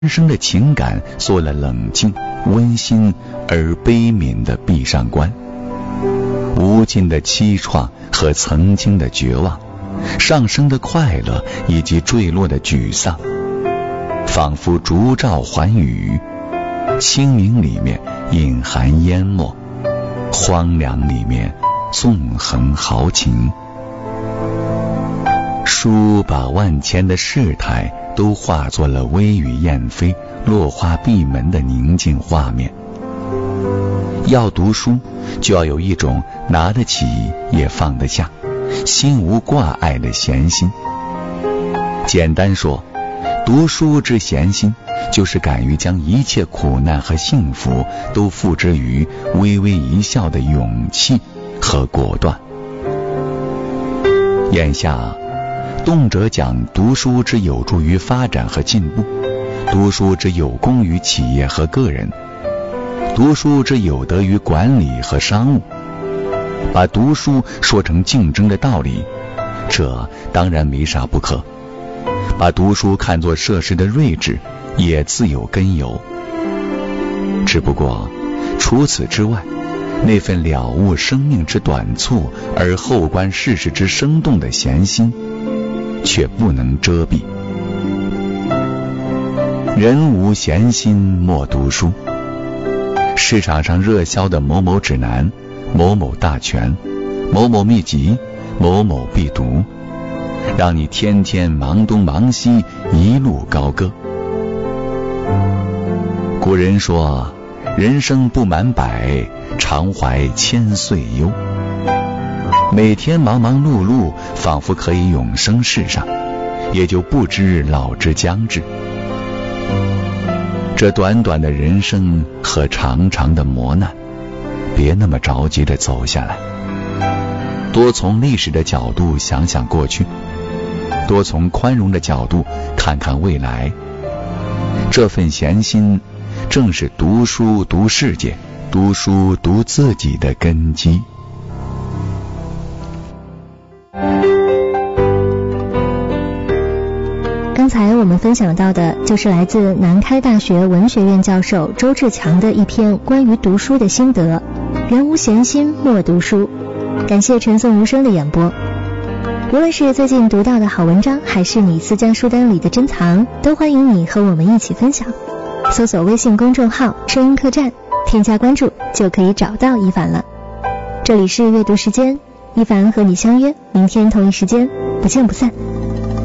人生的情感做了冷静、温馨而悲悯的闭上关。无尽的凄怆和曾经的绝望，上升的快乐以及坠落的沮丧，仿佛烛照寰宇。清明里面隐含淹没，荒凉里面纵横豪情。书把万千的世态都化作了微雨燕飞、落花闭门的宁静画面。要读书，就要有一种拿得起也放得下、心无挂碍的闲心。简单说，读书之闲心，就是敢于将一切苦难和幸福都付之于微微一笑的勇气和果断。眼下动辄讲读书之有助于发展和进步，读书之有功于企业和个人，读书之有德于管理和商务，把读书说成竞争的道理，这当然没啥不可。把读书看作涉世的睿智，也自有根由。只不过除此之外，那份了悟生命之短促而后观世事之生动的闲心，却不能遮蔽。人无闲心莫读书。市场上热销的某某指南、某某大全、某某秘籍、某某必读，让你天天忙东忙西，一路高歌。古人说，人生不满百，常怀千岁忧。每天忙忙碌碌，仿佛可以永生世上，也就不知老之将至。这短短的人生和长长的磨难，别那么着急地走下来，多从历史的角度想想过去，多从宽容的角度看看未来。这份闲心，正是读书读世界、读书读自己的根基。 刚才我们分享到的就是来自南开大学文学院教授周志强的一篇关于读书的心得，人无闲心莫读书。感谢陈颂无声的演播。无论是最近读到的好文章，还是你私家书单里的珍藏，都欢迎你和我们一起分享。搜索微信公众号声音客栈，添加关注就可以找到一凡了。这里是阅读时间，一凡和你相约明天同一时间，不见不散。